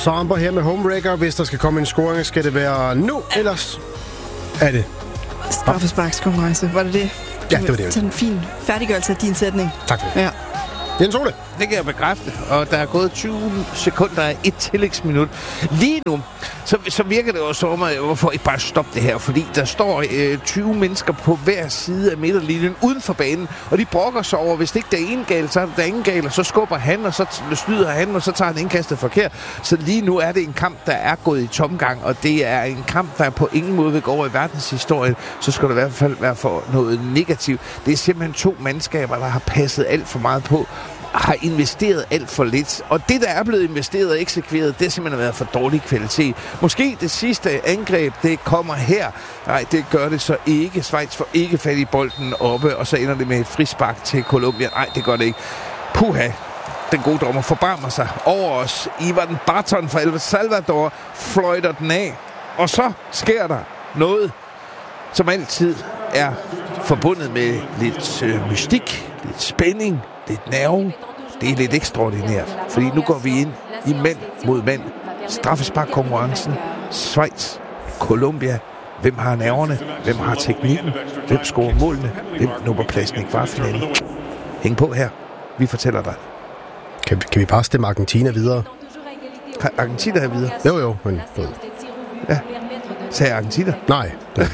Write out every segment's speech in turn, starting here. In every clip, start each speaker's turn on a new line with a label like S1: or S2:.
S1: Somber her med Homewrecker. Hvis der skal komme en scoring, skal det være nu, ellers er det
S2: straffesparkskonkurrence. Var det det?
S1: Ja, det var det.
S2: Sådan en fin færdiggørelse af din sætning.
S1: Tak for det.
S2: Ja.
S1: Jens Ole.
S3: Det kan jeg bekræfte, og der er gået 20 sekunder af et tillægsminut. Lige nu, så virker det jo som, hvorfor ikke bare stoppe det her, fordi der står 20 mennesker på hver side af midterlinjen uden for banen, og de brokker sig over, hvis det ikke der er en gal, så er der ingen gal, og så skubber han, og så snyder han, og så tager han indkastet forkert. Så lige nu er det en kamp, der er gået i tomgang, og det er en kamp, der på ingen måde vil gå over i verdenshistorien, så skal det i hvert fald være for noget negativt. Det er simpelthen 2 mandskaber, der har passet alt for meget på, har investeret alt for lidt. Og det, der er blevet investeret og eksekveret, det har simpelthen været for dårlig kvalitet. Måske det sidste angreb, det kommer her. Nej, det gør det så ikke. Schweiz får ikke fat i bolden oppe, og så ender det med et frispark til Colombia. Nej, det gør det ikke. Puha, den gode dommer forbarmer sig over os. Ivan Barton fra El Salvador fløjter den af. Og så sker der noget, som altid er forbundet med lidt mystik, lidt spænding, lidt nerve. Det er lidt ekstraordinært, fordi nu går vi ind i mand mod mand. Straffesparkkonkurrencen. Schweiz, Colombia. Hvem har nerverne? Hvem har teknikken? Hvem scorer målene? Hvem knupper pladsen i kvartfinalen? Hæng på her. Vi fortæller dig.
S1: Kan vi bare stemme Argentina videre?
S3: Kan Argentina her videre?
S1: Jo, men...
S3: Ja. Sagde Argentina?
S1: Nej.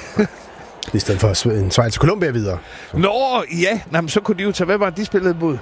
S1: I stedet for en Schweiz og Colombia videre.
S3: Nå, ja. Nå, så kunne de jo tage... Hvad var det, de spillede mod?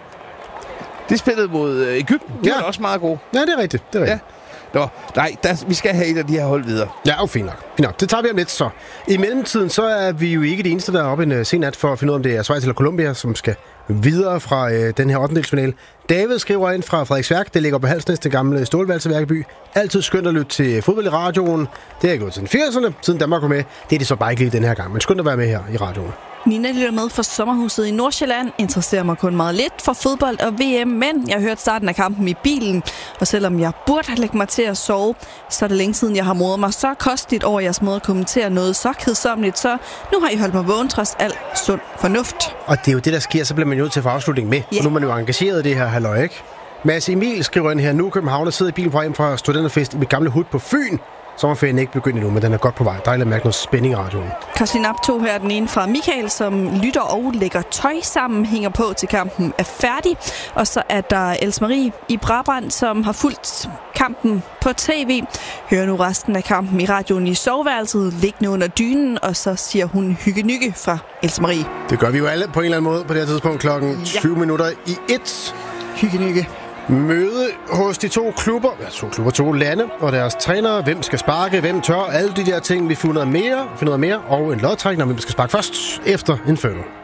S3: De spillede mod Egypten. Det var også meget gode.
S1: Ja, det er rigtigt.
S3: Ja. Nå, nej, vi skal have et af de her hold videre.
S1: Ja, fint nok. Det tager vi om lidt så. I mellemtiden, så er vi jo ikke de eneste, der er oppe en sen nat for at finde ud af, om det er Schweiz eller Colombia, som skal videre fra den her 8. David skriver ind fra Frederiksværk. Det ligger på Halsnæs, det gamle stålvalseværkeby. Altid skønt at lytte til fodbold i radioen. Det er gået til 80'erne, siden Danmark var med. Det er det så bare ikke lige den her gang, men skønt at være med her i radioen.
S2: Nina lytter med fra sommerhuset i Nordsjælland. Interesserer mig kun meget lidt for fodbold og VM, men jeg har hørt starten af kampen i bilen. Og selvom jeg burde lægge mig til at sove, så er det længe siden, jeg har modet mig så kosteligt over jeres måde at kommentere noget så kedsommeligt. Så nu har I holdt mig vågen trods alt sund fornuft.
S1: Og det er jo det, der sker, så bliver man jo nødt til at få afslutning med. Ja. Og nu er man jo engageret i det her halløj, ikke? Mads Emil skriver ind her, nu København sidder i bilen fra hjem fra studenterfest i mit gamle hud på Fyn. Sommerferien er ikke begyndt endnu, men den er godt på vej. Dejligt at mærke noget spænding i radioen.
S2: Karoline Apto her, den ene fra Michael, som lytter og lægger tøj sammen, hænger på til kampen er færdig. Og så er der Else Marie i Brabrand, som har fulgt kampen på tv. Hører nu resten af kampen i radioen i soveværelset, liggende under dynen, og så siger hun hygge fra Else Marie.
S1: Det gør vi jo alle på en eller anden måde på det her tidspunkt klokken 20 minutter i 1.
S2: Hygge.
S1: Møde hos de 2 klubber, 2 lande og deres trænere. Hvem skal sparke, hvem tør, alle de der ting. Vi finder ud af mere og en lodtrækning, hvem skal sparke først efter Inferno.